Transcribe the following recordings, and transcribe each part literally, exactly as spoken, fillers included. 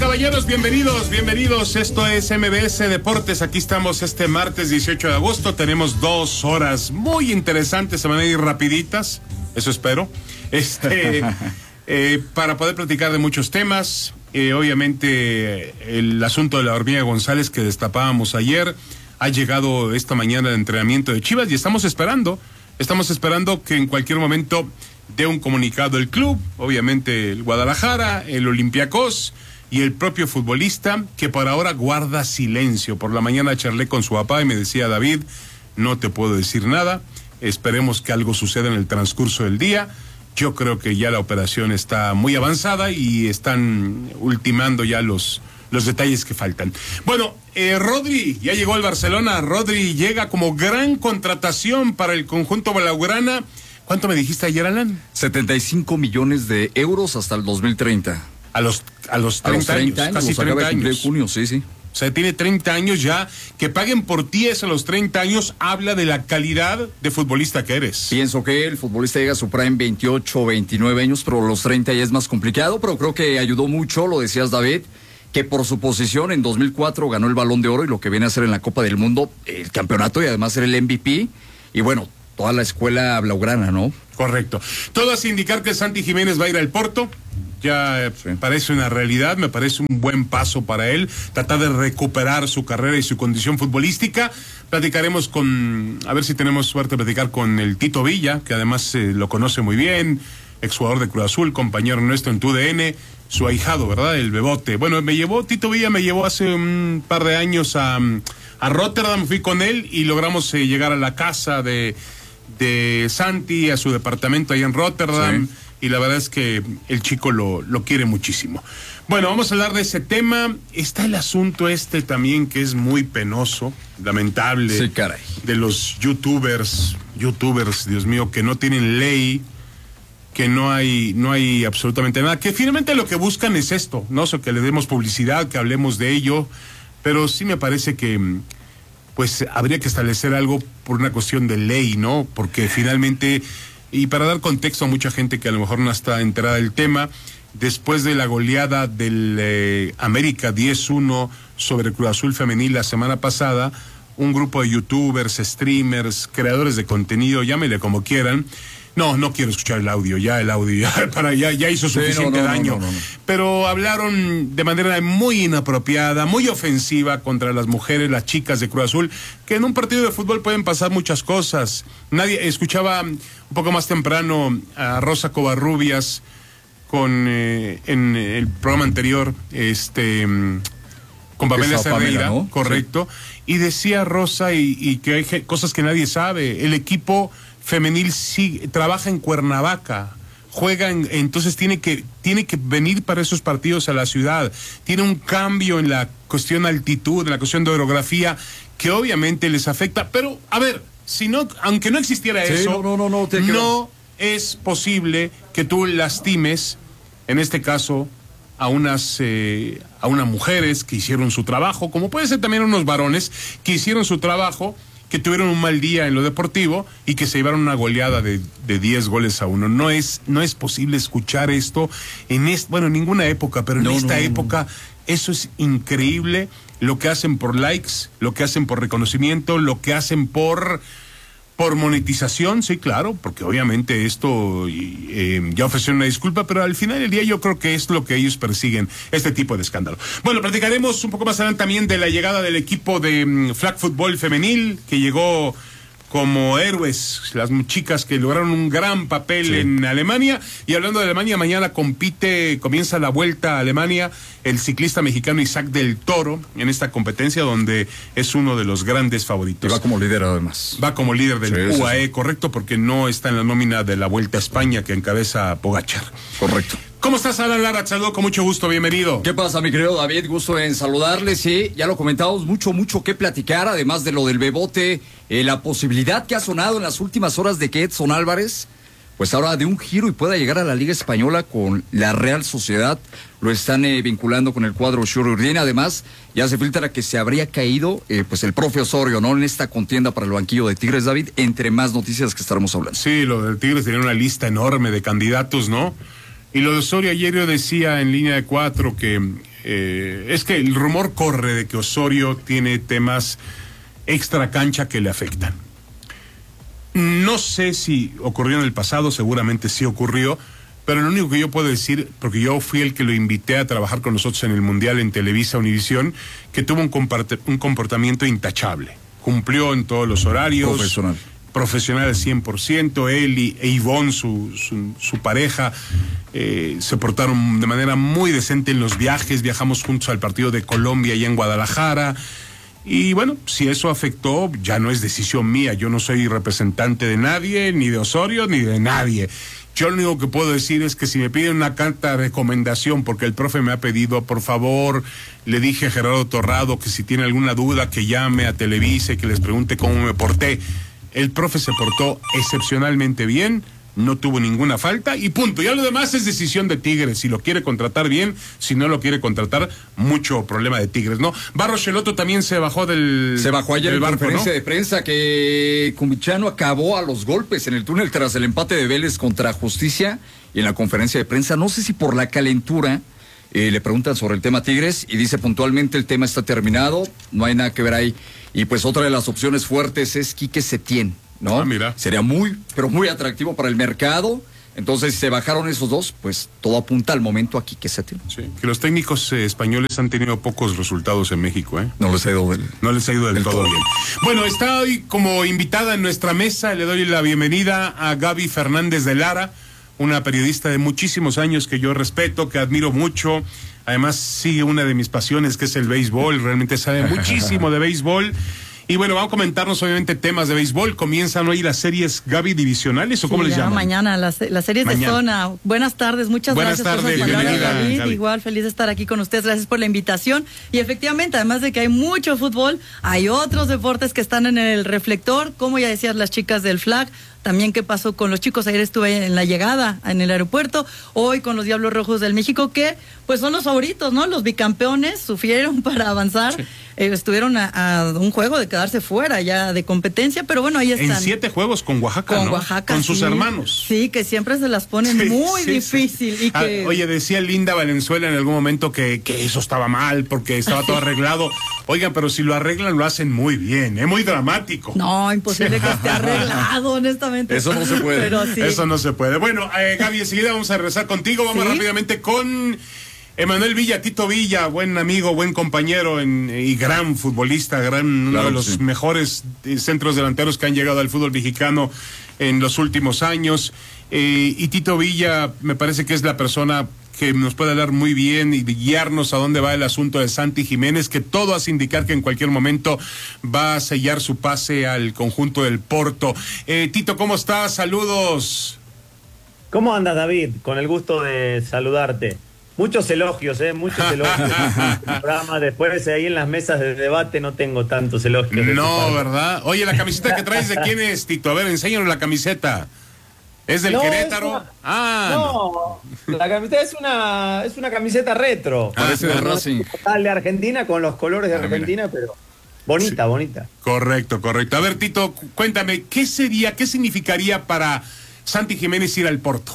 caballeros, bienvenidos, bienvenidos. Esto es M B S Deportes. Aquí estamos este martes dieciocho de agosto. Tenemos dos horas muy interesantes, se van a ir rapiditas, eso espero. Este, eh, para poder platicar de muchos temas. Eh, obviamente, el asunto de la hormiga González que destapábamos ayer ha llegado esta mañana al entrenamiento de Chivas y estamos esperando, estamos esperando que en cualquier momento dé un comunicado el club, obviamente el Guadalajara, el Olympiacos y el propio futbolista, que por ahora guarda silencio. Por la mañana charlé con su papá y me decía: David, no te puedo decir nada, esperemos que algo suceda en el transcurso del día. Yo creo que ya la operación está muy avanzada y están ultimando ya los, los detalles que faltan. Bueno, eh, Rodri ya llegó al Barcelona. Rodri llega como gran contratación para el conjunto blaugrana. ¿Cuánto me dijiste ayer, Alan? setenta y cinco millones de euros hasta el dos mil treinta. A los, a los treinta, a los treinta años, años, casi treinta años. Junio, sí, sí. O sea, tiene treinta años ya. Que paguen por ti eso a los treinta años habla de la calidad de futbolista que eres. Pienso que el futbolista llega a su prime veintiocho, veintinueve años, pero los treinta ya es más complicado, pero creo que ayudó mucho, lo decías, David, que por su posición en dos mil cuatro ganó el Balón de Oro y lo que viene a hacer en la Copa del Mundo, el campeonato y además ser el M V P. Y bueno, toda la escuela blaugrana, ¿no? Correcto. Todo hace indicar que Santi Jiménez va a ir al Porto. Ya sí. Parece una realidad, me parece un buen paso para él, tratar de recuperar su carrera y su condición futbolística. Platicaremos con, a ver si tenemos suerte de platicar con el Tito Villa, que además eh, lo conoce muy bien, exjugador de Cruz Azul, compañero nuestro en tu D N, su ahijado, ¿verdad? El Bebote. Bueno, me llevó, Tito Villa me llevó hace un par de años a, a Rotterdam, fui con él y logramos eh, llegar a la casa de, de Santi, a su departamento ahí en Rotterdam. Sí. Y la verdad es que el chico lo, lo quiere muchísimo. Bueno, vamos a hablar de ese tema. Está el asunto este también que es muy penoso, lamentable. Sí, caray. De los youtubers, youtubers, Dios mío, que no tienen ley, que no hay, no hay absolutamente nada. Que finalmente lo que buscan es esto, ¿no? O sea, que le demos publicidad, que hablemos de ello. Pero sí me parece que, pues, habría que establecer algo por una cuestión de ley, ¿no? Porque finalmente... Y para dar contexto a mucha gente que a lo mejor no está enterada del tema, después de la goleada del eh, América diez uno sobre Cruz Azul Femenil la semana pasada, un grupo de youtubers, streamers, creadores de contenido, llámele como quieran. No, no quiero escuchar el audio, ya el audio ya, para, ya, ya hizo suficiente sí, no, no, daño. No, no, no, no. Pero hablaron de manera muy inapropiada, muy ofensiva contra las mujeres, las chicas de Cruz Azul, que en un partido de fútbol pueden pasar muchas cosas. Nadie escuchaba un poco más temprano a Rosa Covarrubias con eh, en el programa anterior, este con Pamela Cerdeira, ¿no? Correcto, sí. Y decía Rosa y, y que hay cosas que nadie sabe. El equipo femenil sí trabaja en Cuernavaca, juega en, entonces tiene que tiene que venir para esos partidos a la ciudad. Tiene un cambio en la cuestión altitud, en la cuestión de orografía, que obviamente les afecta. Pero a ver, si no, aunque no existiera sí, eso, no, no, no, te no es posible que tú lastimes, en este caso, a unas eh, a unas mujeres que hicieron su trabajo, como puede ser también unos varones que hicieron su trabajo, que tuvieron un mal día en lo deportivo y que se llevaron una goleada de, de diez goles a uno. No es, no es posible escuchar esto en este, bueno, en ninguna época, pero en no, esta no, época, no. Eso es increíble, lo que hacen por likes, lo que hacen por reconocimiento, lo que hacen por, por monetización, sí, claro, porque obviamente esto eh, ya ofrecieron una disculpa, pero al final del día yo creo que es lo que ellos persiguen, este tipo de escándalo. Bueno, platicaremos un poco más adelante también de la llegada del equipo de um, flag fútbol femenil, que llegó como héroes, las chicas que lograron un gran papel sí. en Alemania. Y hablando de Alemania, mañana compite, comienza la Vuelta a Alemania, el ciclista mexicano Isaac del Toro, en esta competencia donde es uno de los grandes favoritos. Y va como líder además. Va como líder del sí, U A E, sí, sí. Correcto, porque no está en la nómina de la Vuelta a España que encabeza Pogačar. Correcto. ¿Cómo estás, Alan Lara? Saludo con mucho gusto, bienvenido. ¿Qué pasa, mi querido David? Gusto en saludarles. Sí, ya lo comentamos, mucho, mucho que platicar, además de lo del Bebote, eh, la posibilidad que ha sonado en las últimas horas de que Edson Álvarez, pues ahora de un giro y pueda llegar a la Liga Española con la Real Sociedad. Lo están eh, vinculando con el cuadro Shururdin. Además, ya se filtra que se habría caído eh, pues el profe Osorio, ¿no? En esta contienda para el banquillo de Tigres, David, entre más noticias que estaremos hablando. Sí, lo de Tigres tenía una lista enorme de candidatos, ¿no? Y lo de Osorio, ayer yo decía en línea de cuatro que eh, es que el rumor corre de que Osorio tiene temas extra cancha que le afectan. No sé si ocurrió en el pasado, seguramente sí ocurrió, pero lo único que yo puedo decir, porque yo fui el que lo invité a trabajar con nosotros en el Mundial en Televisa Univisión, que tuvo un, un comportamiento intachable. Cumplió en todos los horarios. Profesional. Profesional al cien por ciento. Él y e Ivonne, su, su, su pareja, eh, se portaron de manera muy decente en los viajes. Viajamos juntos al partido de Colombia allá en Guadalajara. Y bueno, si eso afectó, ya no es decisión mía. Yo no soy representante de nadie, ni de Osorio, ni de nadie. Yo lo único que puedo decir es que si me piden una carta de recomendación, porque el profe me ha pedido, por favor, le dije a Gerardo Torrado que si tiene alguna duda que llame a Televisa y que les pregunte cómo me porté. El profe se portó excepcionalmente bien, no tuvo ninguna falta y punto. Ya lo demás es decisión de Tigres. Si lo quiere contratar bien, si no lo quiere contratar, mucho problema de Tigres, ¿no? Barros Schelotto también se bajó del Se bajó ayer en barco, conferencia ¿no? de prensa que Cumichano acabó a los golpes en el túnel tras el empate de Vélez contra Justicia, y en la conferencia de prensa, no sé si por la calentura, eh, le preguntan sobre el tema Tigres y dice puntualmente el tema está terminado, no hay nada que ver ahí. Y pues otra de las opciones fuertes es Quique Setién, ¿no? Ah, mira. Sería muy, pero muy atractivo para el mercado. Entonces, si se bajaron esos dos, pues todo apunta al momento a Quique Setién. Sí, que los técnicos eh, españoles han tenido pocos resultados en México, ¿eh? No les ha ido del... No les ha ido del, del todo, todo bien. Bueno, está hoy como invitada en nuestra mesa, le doy la bienvenida a Gaby Fernández de Lara, una periodista de muchísimos años que yo respeto, que admiro mucho. Además sigue una de mis pasiones, que es el béisbol. Realmente sabe muchísimo de béisbol. Y bueno, vamos a comentarnos obviamente temas de béisbol. Comienzan hoy las series, Gaby, divisionales, o cómo sí, les llaman. Mañana, las, las series mañana. de zona. Buenas tardes, muchas Buenas gracias tardes, por sus palabras, bienvenida, David. Gaby. Igual, feliz de estar aquí con ustedes. Gracias por la invitación. Y efectivamente, además de que hay mucho fútbol, hay otros deportes que están en el reflector, como ya decías, las chicas del flag. También qué pasó con los chicos, ayer estuve en la llegada en el aeropuerto, hoy con los Diablos Rojos del México, que pues son los favoritos, ¿no? Los bicampeones sufrieron para avanzar, sí. eh, estuvieron a, a un juego de quedarse fuera ya de competencia, pero bueno, ahí están. En siete juegos con Oaxaca, con ¿no? Oaxaca, con sus sí, hermanos. Sí, que siempre se las ponen sí, muy sí, difícil. Sí. Y que... ah, oye, decía Linda Valenzuela en algún momento que, que eso estaba mal, porque estaba todo arreglado. Oigan, pero si lo arreglan, lo hacen muy bien, es ¿eh? Muy dramático. No, imposible que esté arreglado, honestamente. Eso no se puede. Pero sí. Eso no se puede. Bueno, eh, Gaby, enseguida vamos a regresar contigo. Vamos ¿sí? rápidamente con Emanuel Villa, Tito Villa, buen amigo, buen compañero en, y gran futbolista, gran, uno claro, de los sí. mejores centros delanteros que han llegado al fútbol mexicano en los últimos años. Eh, y Tito Villa me parece que es la persona que nos puede hablar muy bien y guiarnos a dónde va el asunto de Santi Jiménez, que todo hace indicar que en cualquier momento va a sellar su pase al conjunto del Porto. Eh, Tito, ¿cómo estás? Saludos. ¿Cómo andas, David? Con el gusto de saludarte. Muchos elogios, ¿eh? Muchos elogios. programa. Después ahí en las mesas de debate no tengo tantos elogios. No, ¿verdad? Oye, la camiseta que traes, ¿de quién es, Tito? A ver, enséñanos la camiseta. ¿Es del no, Querétaro? Es una... Ah, no, no, la camiseta es una es una camiseta retro. Ah, parece de Racing. Total de Argentina con los colores de ah, Argentina, mira. Pero bonita, sí. bonita. Correcto, correcto. A ver, Tito, cuéntame, ¿qué sería, qué significaría para Santi Jiménez ir al Porto?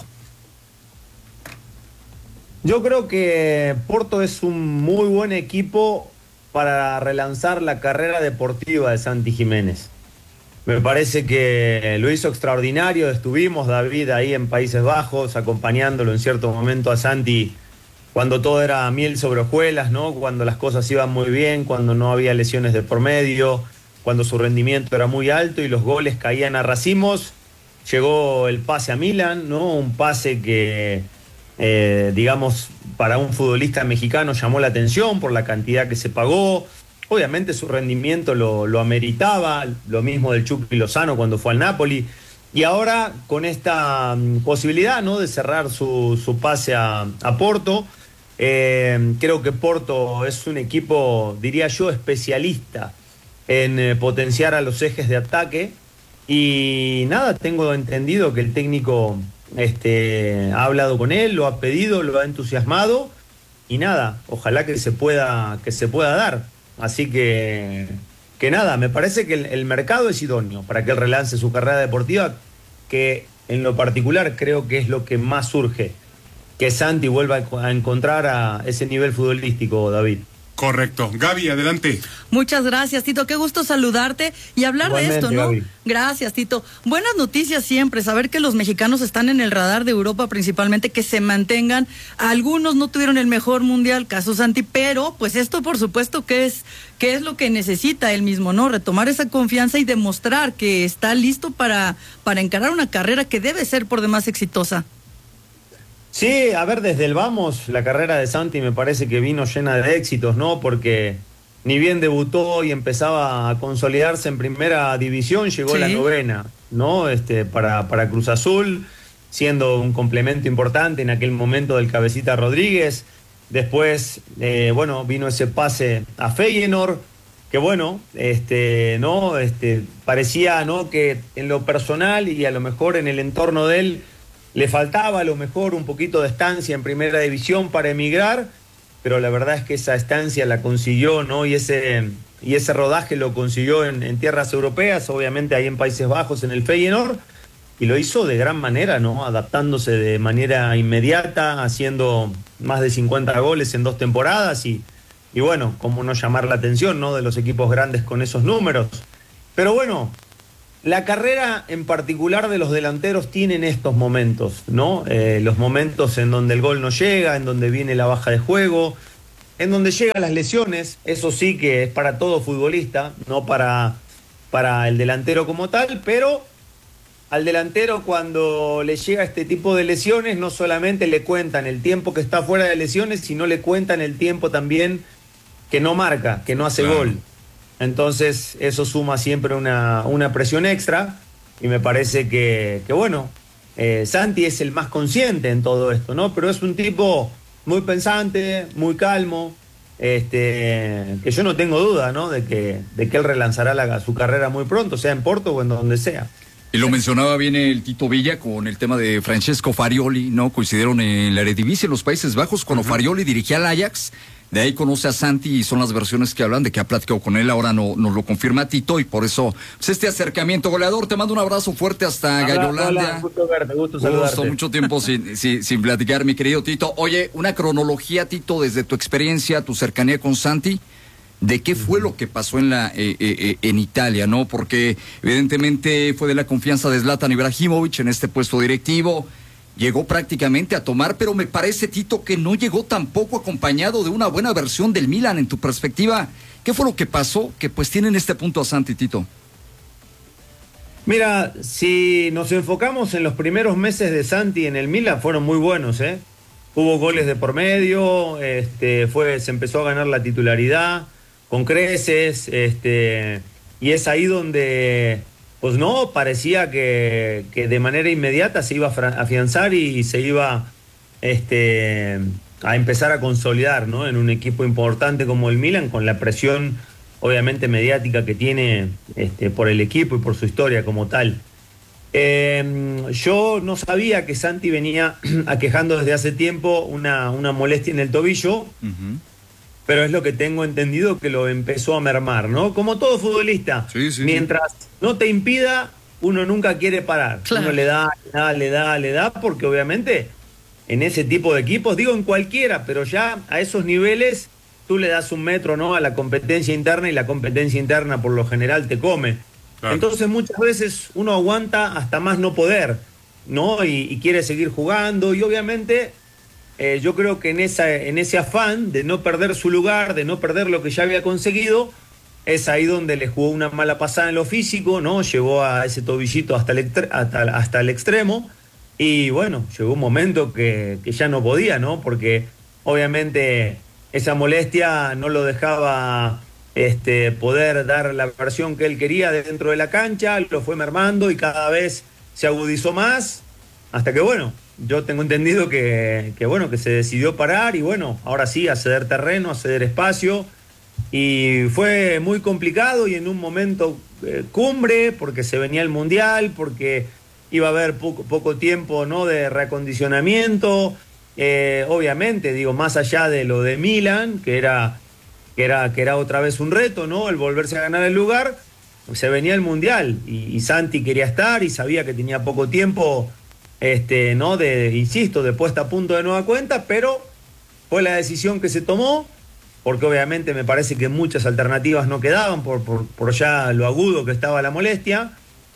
Yo creo que Porto es un muy buen equipo para relanzar la carrera deportiva de Santi Jiménez. Me parece que lo hizo extraordinario. Estuvimos, David, ahí en Países Bajos, acompañándolo en cierto momento a Santi cuando todo era miel sobre hojuelas, ¿no? Cuando las cosas iban muy bien, cuando no había lesiones de por medio, cuando su rendimiento era muy alto y los goles caían a racimos. Llegó el pase a Milan, ¿no? Un pase que, eh, digamos, para un futbolista mexicano llamó la atención por la cantidad que se pagó. Obviamente su rendimiento lo, lo ameritaba, lo mismo del Chucky Lozano cuando fue al Napoli. Y ahora con esta um, posibilidad, ¿no?, de cerrar su, su pase a, a Porto, eh, creo que Porto es un equipo, diría yo, especialista en eh, potenciar a los ejes de ataque. Y nada, tengo entendido que el técnico este, ha hablado con él, lo ha pedido, lo ha entusiasmado. Y nada, ojalá que se pueda, que se pueda dar. Así que, que nada, me parece que el, el mercado es idóneo para que él relance su carrera deportiva, que en lo particular creo que es lo que más surge que Santi vuelva a encontrar a ese nivel futbolístico, David. Correcto. Gaby, adelante. Muchas gracias, Tito. Qué gusto saludarte y hablar Igualmente, de esto, ¿no? Gaby. Gracias, Tito. Buenas noticias siempre, saber que los mexicanos están en el radar de Europa principalmente, que se mantengan. Algunos no tuvieron el mejor mundial, caso Santi, pero pues esto por supuesto que es, que es lo que necesita él mismo, ¿no? Retomar esa confianza y demostrar que está listo para, para encarar una carrera que debe ser por demás exitosa. Sí, a ver, desde el vamos, la carrera de Santi me parece que vino llena de éxitos, ¿no? Porque ni bien debutó y empezaba a consolidarse en primera división, llegó Sí. la novena, ¿no? Este, para, para Cruz Azul, siendo un complemento importante en aquel momento del Cabecita Rodríguez. Después, eh, bueno, vino ese pase a Feyenoord, que bueno, este, ¿no? Este, parecía, ¿no? Que en lo personal y a lo mejor en el entorno de él le faltaba a lo mejor un poquito de estancia en primera división para emigrar, pero la verdad es que esa estancia la consiguió, ¿no? Y ese, y ese rodaje lo consiguió en, en tierras europeas, obviamente ahí en Países Bajos, en el Feyenoord, y lo hizo de gran manera, ¿no? Adaptándose de manera inmediata, haciendo más de cincuenta goles en dos temporadas, y, y bueno, cómo no llamar la atención, ¿no? De los equipos grandes con esos números. Pero bueno, la carrera en particular de los delanteros tienen estos momentos, ¿no? Eh, los momentos en donde el gol no llega, en donde viene la baja de juego, en donde llegan las lesiones, eso sí que es para todo futbolista, no para, para el delantero como tal, pero al delantero cuando le llega este tipo de lesiones no solamente le cuentan el tiempo que está fuera de lesiones, sino le cuentan el tiempo también que no marca, que no hace Claro. gol. Entonces eso suma siempre una, una presión extra y me parece que, que bueno, eh, Santi es el más consciente en todo esto, ¿no? Pero es un tipo muy pensante, muy calmo, este, que yo no tengo duda, ¿no? De que, de que él relanzará la, su carrera muy pronto, sea en Porto o en donde sea. Y lo mencionaba bien el Tito Villa con el tema de Francesco Farioli, ¿no? Coincidieron en la Eredivisie en los Países Bajos cuando uh-huh. Farioli dirigía al Ajax. De ahí conoce a Santi y son las versiones que hablan de que ha platicado con él. Ahora no, nos lo confirma Tito y por eso pues este acercamiento. Goleador, te mando un abrazo fuerte hasta Hola, Gallolandia. Hola, gusto verte, gusto saludarte. Gusto, mucho tiempo sin, sin, sin platicar, mi querido Tito. Oye, una cronología, Tito, desde tu experiencia, tu cercanía con Santi, de qué fue lo que pasó en la eh, eh, en Italia, ¿no? Porque evidentemente fue de la confianza de Zlatan Ibrahimovic en este puesto directivo. Llegó prácticamente a tomar, pero me parece, Tito, que no llegó tampoco acompañado de una buena versión del Milan. En tu perspectiva, ¿qué fue lo que pasó? Que pues tienen este punto a Santi, Tito. Mira, si nos enfocamos en los primeros meses de Santi en el Milan, fueron muy buenos, ¿eh? Hubo goles de por medio, este, fue, se empezó a ganar la titularidad con creces, este, y es ahí donde... Pues no, parecía que, que de manera inmediata se iba a afianzar y se iba este, a empezar a consolidar, ¿no? En un equipo importante como el Milan, con la presión obviamente mediática que tiene este, por el equipo y por su historia como tal. Eh, yo no sabía que Santi venía aquejando desde hace tiempo una, una molestia en el tobillo, uh-huh. pero es lo que tengo entendido que lo empezó a mermar, ¿no? Como todo futbolista, sí, sí, mientras sí. no te impida, uno nunca quiere parar. Claro. Uno le da, le da, le da, le da, porque obviamente en ese tipo de equipos, digo en cualquiera, pero ya a esos niveles tú le das un metro, ¿no? A la competencia interna y la competencia interna por lo general te come. Claro. Entonces muchas veces uno aguanta hasta más no poder, ¿no? Y, y quiere seguir jugando y obviamente... Eh, yo creo que en, esa, en ese afán de no perder su lugar, de no perder lo que ya había conseguido, es ahí donde le jugó una mala pasada en lo físico, ¿no? Llevó a ese tobillito hasta el, hasta, hasta el extremo y bueno, llegó un momento que, que ya no podía, ¿no? Porque obviamente esa molestia no lo dejaba este, poder dar la versión que él quería dentro de la cancha, lo fue mermando y cada vez se agudizó más, hasta que bueno... Yo tengo entendido que, que, bueno, que se decidió parar y, bueno, ahora sí, a ceder terreno, a ceder espacio. Y fue muy complicado y en un momento eh, cumbre, porque se venía el Mundial, porque iba a haber poco, poco tiempo, ¿no? De reacondicionamiento. Eh, obviamente, digo, más allá de lo de Milan, que era, que, era, que era otra vez un reto, ¿no? El volverse a ganar el lugar, se venía el Mundial. Y, y Santi quería estar y sabía que tenía poco tiempo este, ¿no? De, insisto, de puesta a punto de nueva cuenta, pero fue la decisión que se tomó, porque obviamente me parece que muchas alternativas no quedaban por, por, por ya lo agudo que estaba la molestia.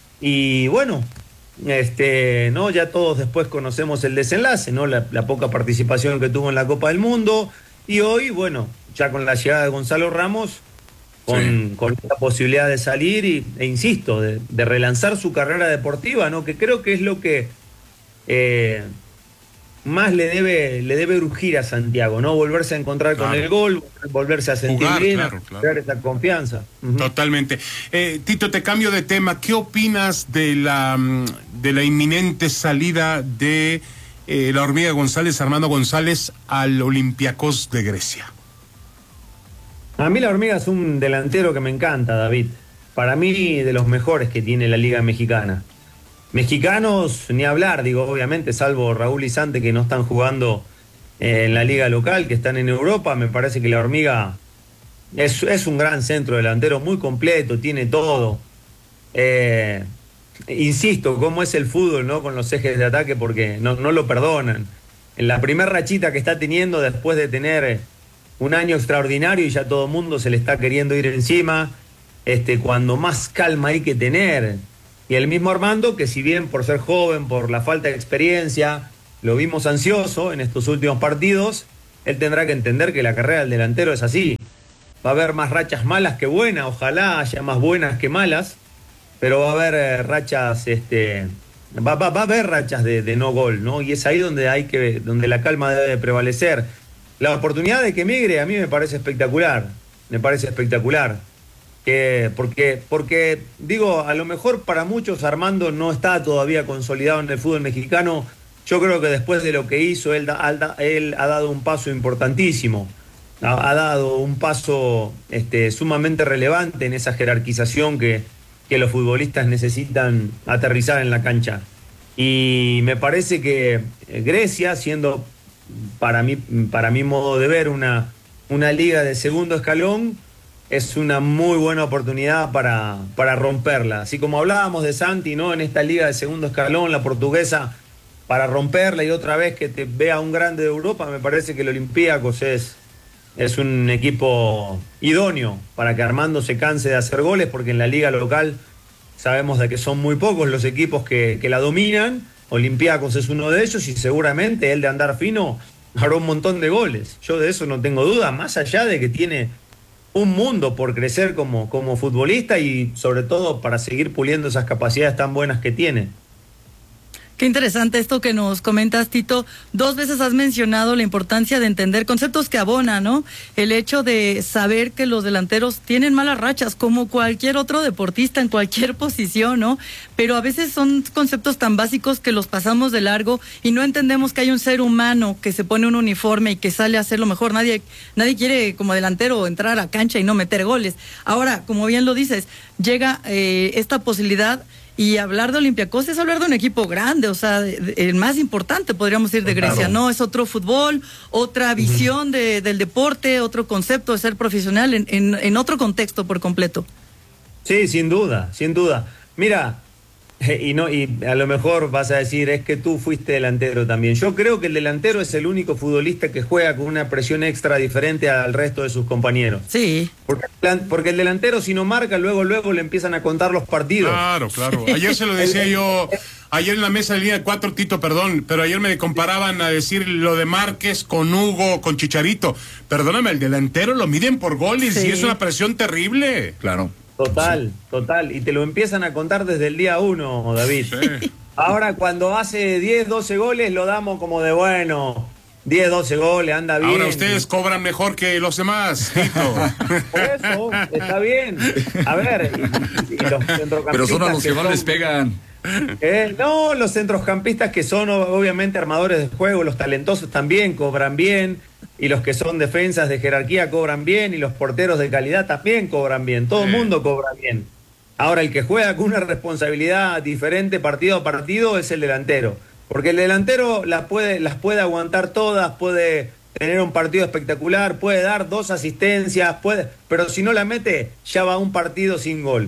Y bueno, este, ¿no? Ya todos después conocemos el desenlace, ¿no? La, la poca participación que tuvo en la Copa del Mundo. Y hoy, bueno, ya con la llegada de Gonzalo Ramos, con, sí. con la posibilidad de salir y, e insisto, de, de relanzar su carrera deportiva, ¿no? Que creo que es lo que eh, más le debe, le debe urgir a Santiago, ¿no? Volverse a encontrar claro. con el gol, volverse a sentir Jugar, bien, claro, a claro. crear esa confianza. Uh-huh. Totalmente. Eh, Tito, te cambio de tema. ¿Qué opinas de la, de la inminente salida de eh, la Hormiga González, Armando González, al Olympiacos de Grecia? A mí la Hormiga es un delantero que me encanta, David. Para mí, de los mejores que tiene la Liga Mexicana. Mexicanos, ni hablar, digo, obviamente, salvo Raúl y Sante, que no están jugando eh, en la liga local, que están en Europa. Me parece que la Hormiga es, es un gran centro delantero, muy completo, tiene todo. Eh, insisto, cómo es el fútbol, ¿no? Con los ejes de ataque, porque no, no lo perdonan. En la primera rachita que está teniendo, después de tener un año extraordinario y ya todo el mundo se le está queriendo ir encima, este, cuando más calma hay que tener. Y el mismo Armando, que si bien por ser joven, por la falta de experiencia, lo vimos ansioso en estos últimos partidos, él tendrá que entender que la carrera del delantero es así. Va a haber más rachas malas que buenas, ojalá haya más buenas que malas, pero va a haber eh, rachas, este, va, va, va a haber rachas de, de no gol, ¿no? Y es ahí donde hay que, donde la calma debe prevalecer. La oportunidad de que migre a mí me parece espectacular, me parece espectacular. Que porque, porque, digo, a lo mejor para muchos Armando no está todavía consolidado en el fútbol mexicano. Yo creo que después de lo que hizo, él, da, él ha dado un paso importantísimo. Ha, ha dado un paso este, sumamente relevante en esa jerarquización que, que los futbolistas necesitan aterrizar en la cancha. Y me parece que Grecia, siendo para mí, para mi modo de ver, una, una liga de segundo escalón, es una muy buena oportunidad para, para romperla. Así como hablábamos de Santi, ¿no? En esta liga de segundo escalón, la portuguesa, para romperla y otra vez que te vea un grande de Europa, me parece que el Olympiacos es, es un equipo idóneo para que Armando se canse de hacer goles, porque en la liga local sabemos de que son muy pocos los equipos que, que la dominan. Olympiacos es uno de ellos y seguramente él, de andar fino, hará un montón de goles. Yo de eso no tengo duda, más allá de que tiene un mundo por crecer como, como futbolista y sobre todo para seguir puliendo esas capacidades tan buenas que tiene. Qué interesante esto que nos comentas, Tito. Dos veces has mencionado la importancia de entender conceptos que abonan, ¿no? El hecho de saber que los delanteros tienen malas rachas, como cualquier otro deportista en cualquier posición, ¿no? Pero a veces son conceptos tan básicos que los pasamos de largo y no entendemos que hay un ser humano que se pone un uniforme y que sale a hacer lo mejor. Nadie, nadie quiere como delantero entrar a cancha y no meter goles. Ahora, como bien lo dices, llega eh, esta posibilidad. Y hablar de Olympiacos es hablar de un equipo grande, o sea, de, de, el más importante, podríamos decir, de Grecia, claro. ¿No? Es otro fútbol, otra visión uh-huh. de, del deporte, otro concepto de ser profesional en, en, en otro contexto por completo. Sí, sin duda, sin duda. Mira, y no y a lo mejor vas a decir, es que tú fuiste delantero también. Yo creo que el delantero es el único futbolista que juega con una presión extra diferente al resto de sus compañeros. Sí. Porque, porque el delantero, si no marca, luego, luego le empiezan a contar los partidos. Claro, claro. Ayer se lo decía yo, ayer en la mesa de línea de cuatro, Tito, perdón, pero ayer me comparaban a decir lo de Márquez con Hugo, con Chicharito. Perdóname, el delantero lo miden por goles sí. y es una presión terrible. Claro. Total, sí. total. Y te lo empiezan a contar desde el día uno, David. Sí. Ahora, cuando hace diez, doce goles, lo damos como de bueno. diez, doce goles, anda bien. Ahora ustedes cobran mejor que los demás, Tito. Por eso, está bien. A ver, y, y los centrocampistas. Pero son a los que, que más son, les pegan. Eh, no, los centrocampistas que son obviamente armadores de juego, los talentosos también cobran bien. Y los que son defensas de jerarquía cobran bien, y los porteros de calidad también cobran bien. Todo el mundo cobra bien. Ahora, el que juega con una responsabilidad diferente partido a partido es el delantero. Porque el delantero las puede, las puede aguantar todas, puede tener un partido espectacular, puede dar dos asistencias, puede, pero si no la mete, ya va un partido sin gol.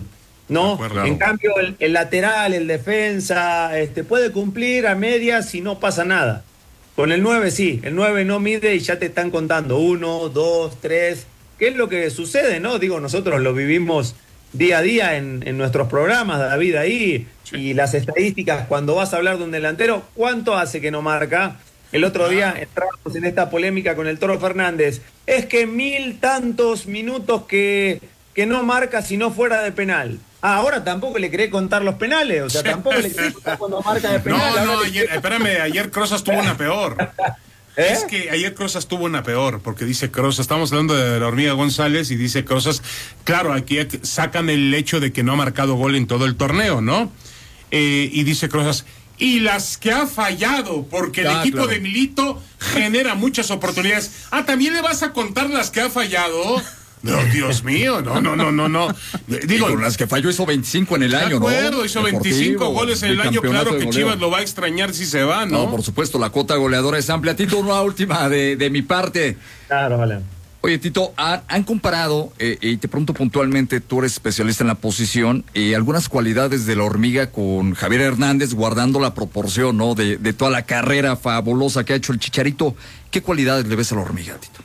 ¿no? Acuerdo. En cambio, el, el lateral, el defensa, este, puede cumplir a medias y no pasa nada. Con el nueve sí, el nueve no mide y ya te están contando uno, dos, tres. ¿Qué es lo que sucede, no? Digo, nosotros lo vivimos día a día en, en nuestros programas, David, ahí, sí. Y las estadísticas, cuando vas a hablar de un delantero, ¿cuánto hace que no marca? El otro día entramos en esta polémica con el Toro Fernández. Es que mil tantos minutos que, que no marca si no fuera de penal. Ah, ahora tampoco le querés contar los penales, o sea, tampoco le querés contar cuando marca de penal. No, no, ayer, espérame, ayer Crozas tuvo una peor. ¿Eh? Es que ayer Crozas tuvo una peor, porque dice Crozas, estamos hablando de la Hormiga González y dice Crozas, claro, aquí sacan el hecho de que no ha marcado gol en todo el torneo, ¿no? Eh, y dice Crozas, y las que ha fallado, porque el ah, equipo claro. de Milito genera muchas oportunidades. Ah, ¿también le vas a contar las que ha fallado? No, Dios mío, no, no, no, no, no. Digo, con las que falló hizo veinticinco en el año, ¿no? De acuerdo, hizo veinticinco goles en el año, claro que Chivas lo va a extrañar si se va, ¿no? No, por supuesto, la cuota goleadora es amplia. Tito, una última de, de mi parte. Claro, vale. Oye, Tito, han, han comparado, eh, y te pregunto puntualmente, tú eres especialista en la posición, eh, algunas cualidades de la Hormiga con Javier Hernández, guardando la proporción, ¿no? De, de toda la carrera fabulosa que ha hecho el Chicharito. ¿Qué cualidades le ves a la Hormiga, Tito?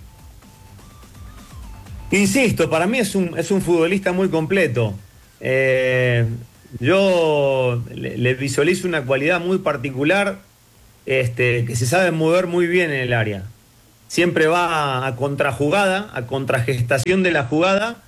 Insisto, para mí es un, es un futbolista muy completo. Eh, yo le, le visualizo una cualidad muy particular, este, que se sabe mover muy bien en el área. Siempre va a, a contrajugada, a contragestación de la jugada,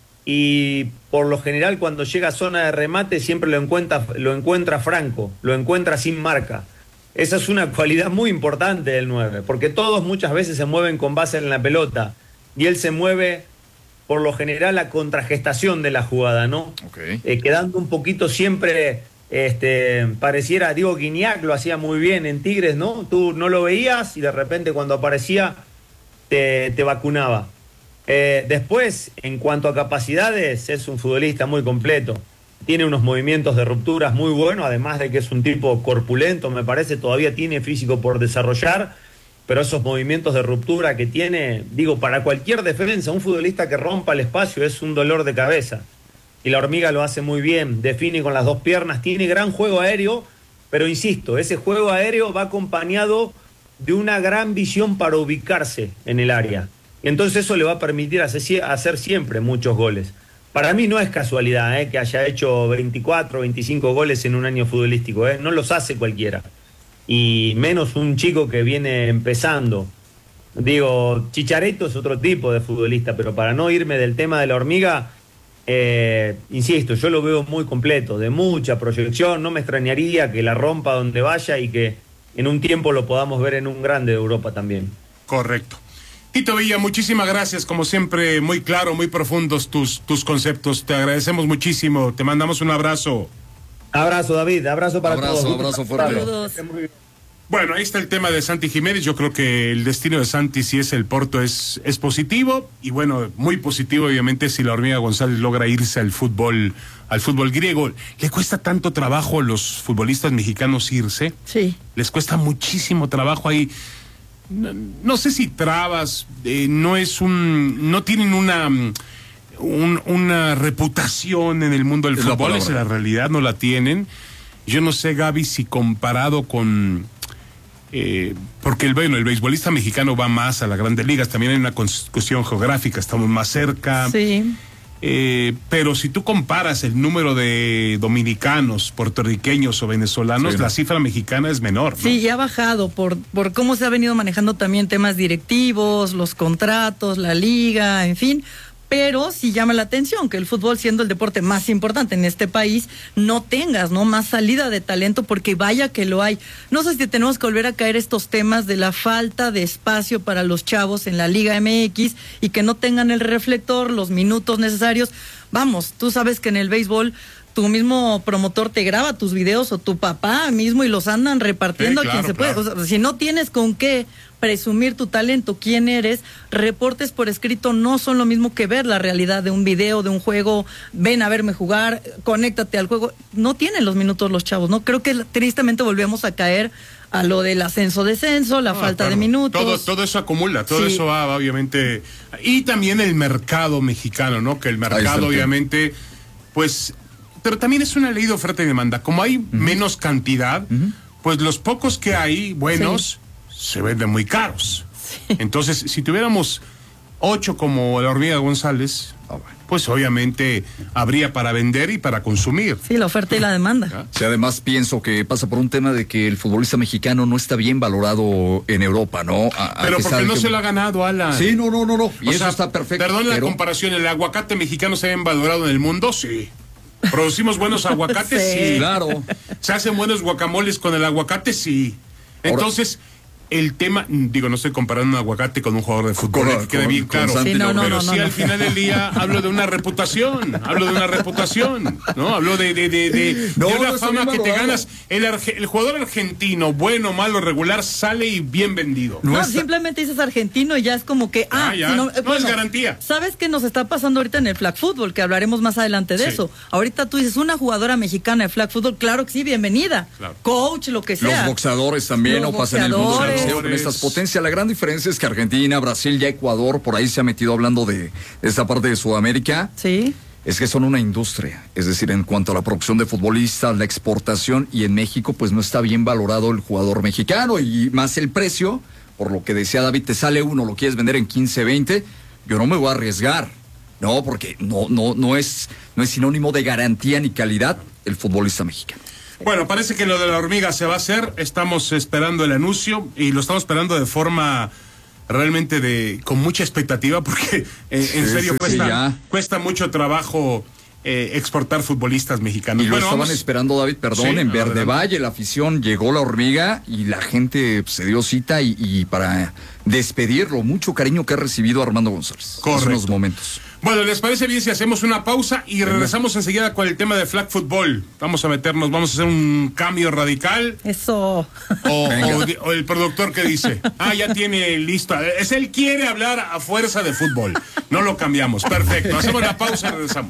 y por lo general cuando llega a zona de remate siempre lo encuentra, lo encuentra franco, lo encuentra sin marca. Esa es una cualidad muy importante del nueve, porque todos muchas veces se mueven con base en la pelota, y él se mueve por lo general a contragestación de la jugada, ¿no? Okay. Eh, quedando un poquito siempre, este, pareciera, Diego Guignac lo hacía muy bien en Tigres, ¿no? Tú no lo veías y de repente cuando aparecía te, te vacunaba. Eh, después, en cuanto a capacidades, es un futbolista muy completo. Tiene unos movimientos de rupturas muy buenos, además de que es un tipo corpulento, me parece, todavía tiene físico por desarrollar. Pero esos movimientos de ruptura que tiene, digo, para cualquier defensa, un futbolista que rompa el espacio es un dolor de cabeza. Y la Hormiga lo hace muy bien, define con las dos piernas, tiene gran juego aéreo, pero insisto, ese juego aéreo va acompañado de una gran visión para ubicarse en el área. Y entonces eso le va a permitir hacer, hacer siempre muchos goles. Para mí no es casualidad ¿eh? que haya hecho veinticuatro, veinticinco goles en un año futbolístico, ¿eh? No los hace cualquiera. Y menos un chico que viene empezando. Digo, Chicharito es otro tipo de futbolista, pero para no irme del tema de la Hormiga, eh, insisto, yo lo veo muy completo, de mucha proyección, no me extrañaría que la rompa donde vaya y que en un tiempo lo podamos ver en un grande de Europa también. Correcto. Tito Villa, muchísimas gracias, como siempre, muy claro, muy profundos tus, tus conceptos, te agradecemos muchísimo, te mandamos un abrazo. Abrazo, David, abrazo para abrazo, todos. Abrazo fuerte. Saludos. Bueno, ahí está el tema de Santi Jiménez. Yo creo que el destino de Santi, si es el Porto, es, es positivo. Y bueno, muy positivo, obviamente, si la Hormiga González logra irse al fútbol, al fútbol griego. ¿Le cuesta tanto trabajo a los futbolistas mexicanos irse? Sí. Les cuesta muchísimo trabajo ahí. No, no sé si trabas, eh, no es un, no tienen una, un, una reputación en el mundo del es fútbol, la es la realidad, no la tienen. Yo no sé, Gaby, si comparado con, eh, porque el, bueno, el beisbolista mexicano va más a las grandes ligas, también hay una cuestión geográfica, estamos más cerca. Sí. Eh, pero si tú comparas el número de dominicanos, puertorriqueños o venezolanos, sí, ¿no? La cifra mexicana es menor, ¿no? Sí, y ha bajado por, por cómo se ha venido manejando también temas directivos, los contratos, la liga, en fin. Pero sí llama la atención que el fútbol, siendo el deporte más importante en este país, no tengas, ¿no? Más salida de talento, porque vaya que lo hay. No sé si tenemos que volver a caer estos temas de la falta de espacio para los chavos en la Liga M X y que no tengan el reflector, los minutos necesarios. Vamos, tú sabes que en el béisbol tu mismo promotor te graba tus videos o tu papá mismo y los andan repartiendo, sí, claro, a quien se puede. Claro. O sea, si no tienes con qué presumir tu talento, quién eres, reportes por escrito no son lo mismo que ver la realidad de un video, de un juego. Ven a verme jugar, conéctate al juego. No tienen los minutos los chavos, ¿no? Creo que tristemente volvemos a caer a lo del ascenso-descenso, la ah, falta claro. de minutos. Todo, todo eso acumula, todo sí. eso va, obviamente. Y también el mercado mexicano, ¿no? Que el mercado, obviamente, pues pero también es una ley de oferta y demanda. Como hay uh-huh. menos cantidad, uh-huh. pues los pocos que hay buenos sí. se venden muy caros. Sí. Entonces, si tuviéramos ocho como la Hormiga González, oh, bueno. pues obviamente habría para vender y para consumir. Sí, la oferta y la demanda. ¿Ya? Sí, además pienso que pasa por un tema de que el futbolista mexicano no está bien valorado en Europa, ¿no? A, pero a porque no que... se lo ha ganado, Alan. Sí, no, no, no, no. Y o eso sea, está perfecto. Perdón pero... la comparación, ¿el aguacate mexicano se ha bien valorado en el mundo? Sí. ¿Producimos buenos aguacates? Sí. sí. Claro. ¿Se hacen buenos guacamoles con el aguacate? Sí. Entonces... Ahora... el tema, digo, no estoy comparando un aguacate con un jugador de fútbol, con, que quede bien claro. Sí, no, no, pero no, sí, no, no. al final del día hablo de una reputación, hablo de una reputación, ¿no? Hablo de, de, de, de, no, de una no fama que te ganas. El, el jugador argentino, bueno, malo, regular, sale y bien vendido. No, no está... simplemente dices argentino y ya es como que, ah, ah ya. Si no, no bueno, es garantía. ¿Sabes qué nos está pasando ahorita en el flag football? Que hablaremos más adelante de sí. eso. Ahorita tú dices, una jugadora mexicana de flag football, claro que sí, bienvenida. Claro. Coach, lo que sea. Los boxeadores también, Los no pasan en el mundo del boxeo con estas potencias. La gran diferencia es que Argentina, Brasil, ya Ecuador, por ahí se ha metido hablando de, de esta parte de Sudamérica. Sí. Es que son una industria, es decir, en cuanto a la producción de futbolistas, la exportación, y en México pues no está bien valorado el jugador mexicano y más el precio, por lo que decía David, te sale uno, lo quieres vender en quince, veinte, yo no me voy a arriesgar, no, porque no, no, no es, no es sinónimo de garantía ni calidad el futbolista mexicano. Bueno, parece que lo de la Hormiga se va a hacer, estamos esperando el anuncio y lo estamos esperando de forma realmente de con mucha expectativa porque eh, en sí, serio sí, cuesta, sí, cuesta mucho trabajo eh, exportar futbolistas mexicanos. Y bueno, lo estaban vamos... esperando, David, perdón, sí, en Verde Valle, la afición, llegó la Hormiga y la gente pues, se dio cita y, y para despedirlo, mucho cariño que ha recibido Armando González. Correcto. En unos momentos. Bueno, ¿les parece bien si hacemos una pausa y regresamos enseguida con el tema de flag football? Vamos a meternos, vamos a hacer un cambio radical. Eso. O, o, o el productor que dice, ah, ya tiene listo. Es él quiere hablar a fuerza de fútbol. No lo cambiamos. Perfecto. Hacemos la pausa y regresamos.